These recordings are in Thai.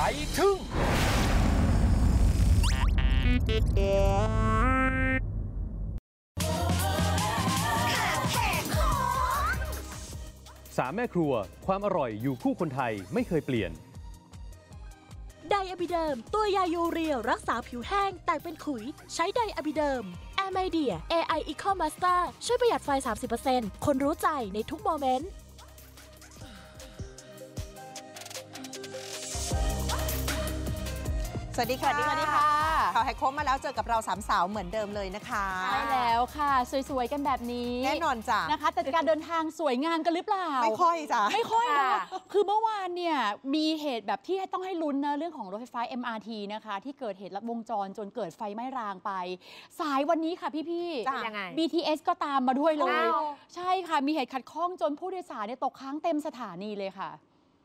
ทึ่งสามแม่ครัวความอร่อยอยู่คู่คนไทยไม่เคยเปลี่ยนไดอะบิเดิมตัวยายูเรียรักษาผิวแห้งแตกเป็นขุยใช้ไดอะบิเดิมแอร์ไมเดีย AI Eco Master ช่วยประหยัดไฟ 30% คนรู้ใจในทุกโมเมนต์สวัสดีค่ะสวัสดีค่ะข่าวแฮกโค้งมาแล้วเจอกับเราสามสาวเหมือนเดิมเลยนะคะใช่แล้วค่ะสวยๆกันแบบนี้แน่นอนจ้ะนะคะแต่การเดินทางสวยงามกันหรือเปล่าไม่ค่อยจ้ะไม่ค่อยนะคือเมื่อวานเนี่ยมีเหตุแบบที่ต้องให้ลุ้นนะเรื่องของรถไฟฟ้า MRT นะคะที่เกิดเหตุลัดวงจรจนเกิดไฟไหม้รางไปสายวันนี้ค่ะพี่ๆ BTS ก็ตามมาด้วยเลยใช่ค่ะมีเหตุขัดข้องจนผู้โดยสารตกค้างเต็มสถานีเลยค่ะ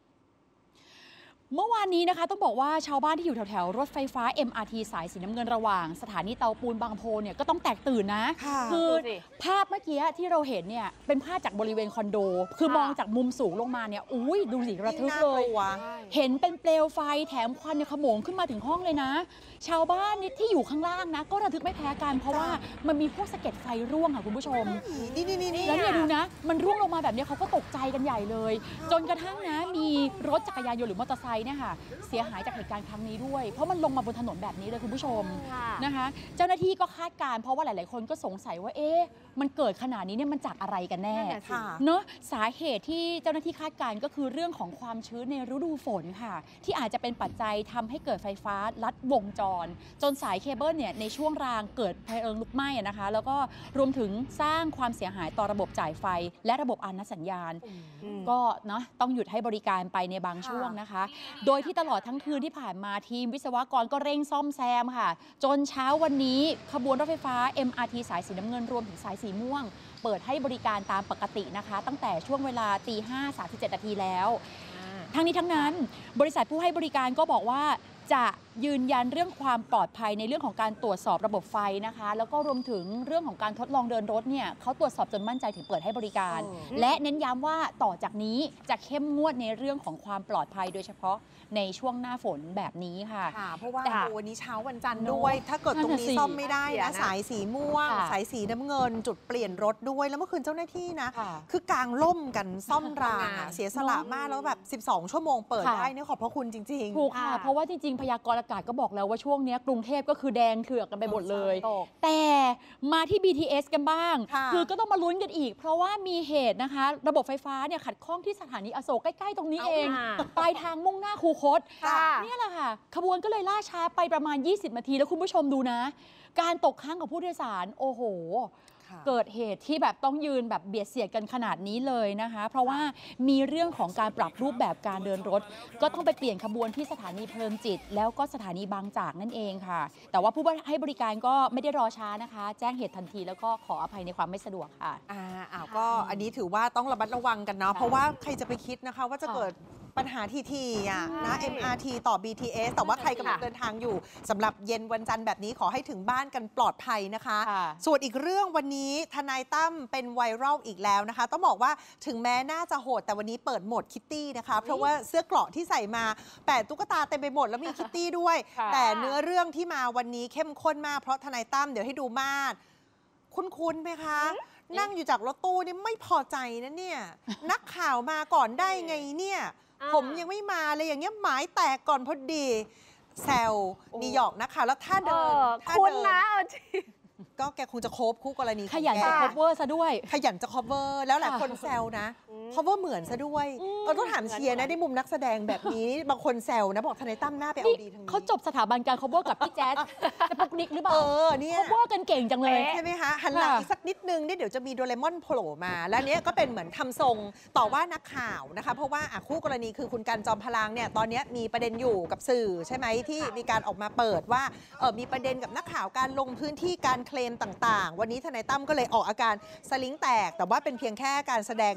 เมื่อวานนี้นะคะต้องบอกว่าชาวบ้านที่อยู่แถวๆรถไฟฟ้า MRT สายสีน้ำเงินระหว่างสถานีเตาปูนบางโพเนี่ยก็ต้องแตกตื่นนะคือภาพเมื่อกี้ที่เราเห็นเนี่ยเป็นภาพจากบริเวณคอนโดคือมองจากมุมสูงลงมาเนี่ยอุ้ยดูสิระทึกเลยเห็นเป็นเปลวไฟแถมควันเนี่ยขโมงขึ้นมาถึงห้องเลยนะชาวบ้านที่อยู่ข้างล่างนะก็ระทึกไม่แพ้กันเพราะว่ามันมีพวกสะเก็ดไฟร่วงค่ะคุณผู้ชมนี่แล้วเนี่ยดูนะมันร่วงลงมาแบบนี้เขาก็ตกใจกันใหญ่เลยจนกระทั่งนะมีรถจักรยานยนต์หรือมอเตอร์ไซค์เนี่ยค่ะเสียหายจากเหตุการณ์ครั้งนี้ด้วยเพราะมันลงมาบนถนนแบบนี้เลยคุณผู้ชมนะคะเจ้าหน้าที่ก็คาดการณ์เพราะว่าหลายๆคนก็สงสัยว่ามันเกิดขนาดนี้เนี่ยมันจากอะไรกันแน่เนอะสาเหตุที่เจ้าหน้าที่คาดการณ์ก็คือเรื่องของความชื้นในฤดูฝนค่ะที่อาจจะเป็นปัจจัยทำให้เกิดไฟฟ้าลัดวงจรจนสายเคเบิลเนี่ยในช่วงรางเกิดเพลิงลุกไหม้นะคะแล้วก็รวมถึงสร้างความเสียหายต่อระบบจ่ายไฟและระบบอาณาสัญญาณก็นะต้องหยุดให้บริการไปในบางช่วงนะคะโดยที่ตลอดทั้งคืนที่ผ่านมาทีมวิศวกรก็เร่งซ่อมแซมค่ะจนเช้าวันนี้ขบวนรถไฟฟ้า MRT สายสีน้ำเงินรวมถึงสายสีม่วงเปิดให้บริการตามปกตินะคะตั้งแต่ช่วงเวลา 5:37 นาทีแล้วทั้งนี้ทั้งนั้นบริษัทผู้ให้บริการก็บอกว่าจะยืนยันเรื่องความปลอดภัยในเรื่องของการตรวจสอบระบบไฟนะคะแล้วก็รวมถึงเรื่องของการทดลองเดินรถเนี่ยเขาตรวจสอบจนมั่นใจถึงเปิดให้บริการและเน้นย้ำว่าต่อจากนี้จะเข้มงวดในเรื่องของความปลอดภัยโดยเฉพาะในช่วงหน้าฝนแบบนี้ค่ะเพราะว่าวันนี้เช้าวันจันทร์ด้วยถ้าเกิดตรงนี้ซ่อมไม่ได้นะสายสีม่วงสายสีน้ำเงินจุดเปลี่ยนรถด้วยแล้วเมื่อคืนเจ้าหน้าที่นะคือกางล่มกันซ่อมรางเสียสละมากแล้วแบบ12 ชั่วโมงเปิดได้เนี่ยขอบพระคุณจริงๆถูกค่ะเพราะว่าจริงๆพยากรณ์อากาศก็บอกแล้วว่าช่วงนี้กรุงเทพก็คือแดงเถือกกันไปหมดเลยแต่มาที่ BTS กันบ้างคือก็ต้องมาลุ้นกันอีกเพราะว่ามีเหตุนะคะระบบไฟฟ้าเนี่ยขัดข้องที่สถานีอโศกใกล้ๆตรงนี้เองปลายทางมุ่งหน้าคูคตนี่แหละค่ะขบวนก็เลยล่าช้าไปประมาณ20 นาทีแล้วคุณผู้ชมดูนะการตกค้างของผู้โดยสารโอ้โหเกิดเหตุที่แบบต้องยืนแบบเบียดเสียดกันขนาดนี้เลยนะคะเพราะว่ามีเรื่องของการปรับรูปแบบการเดินรถก็ต้องไปเปลี่ยนขบวนที่สถานีเพลิงจิตแล้วก็สถานีบางจากนั่นเองค่ะแต่ว่าผู้ให้บริการก็ไม่ได้รอช้านะคะแจ้งเหตุทันทีแล้วก็ขออภัยในความไม่สะดวกค่ะก็อันนี้ถือว่าต้องระมัดระวังกันเนาะเพราะว่าใครจะไปคิดนะคะว่าจะเกิดปัญหาทีนะ MRT ต่อ BTS แต่ว่าใครกำลังเดินทางอยู่สำหรับเย็นวันจันทร์แบบนี้ขอให้ถึงบ้านกันปลอดภัยนะคะส่วนอีกเรื่องวันนี้ทนายตั้มเป็นไวรัลอีกแล้วนะคะต้องบอกว่าถึงแม้น่าจะโหดแต่วันนี้เปิดโหมดคิตตี้นะคะเพราะว่าเสื้อเกราะที่ใส่มาแปะตุ๊กตาเต็มไปหมดแล้วมีคิตตี้ด้วยแต่เนื้อเรื่องที่มาวันนี้เข้มข้นมากเพราะทนายตั้มเดี๋ยวให้ดูมาดคุ้นไหมคะนั่งอยู่จากรถตู้นี่ไม่พอใจนะเนี่ยนักข่าวมาก่อนได้ไงเนี่ยผมยังไม่มาเลยอย่างเงี้ยหมายแตกก่อนพอดีแซวนิวยอร์กนะคะแล้วถ้าเดินคุณนะก็แกคงจะโคบคู่กรณีขยันจะ cover ซะด้วยขยันจะ cover แล้วหลายคนแซวนะ cover เหมือนซะด้วยต้องถามเชียร์นะในมุมนักแสดงแบบนี้บางคนแซวนะบอกทนายตั้มหน้าไปเอาดีทางนี้เขาจบสถาบันการ cover กับพี่แจ๊สจะปุกนิกหรือเปล่าเนี่ย cover กันเก่งจังเลยใช่ไหมคะหันหลังอีกสักนิดนึงเดี๋ยวจะมีโดเรมอนโผล่มาแล้วเนี้ยก็เป็นเหมือนทำทรงต่อว่านักข่าวนะคะเพราะว่าคู่กรณีคือคุณกันจอมพลังเนี่ยตอนนี้มีประเด็นอยู่กับสื่อใช่ไหมที่มีการออกมาเปิดว่ามีประเด็นกับนักข่าวการลงพื้นที่การเคลมต่างๆวันนี้ทนายตั้มก็เลยออกอาการสลิงแตกแต่ว่าเป็นเพียงแค่การแสดง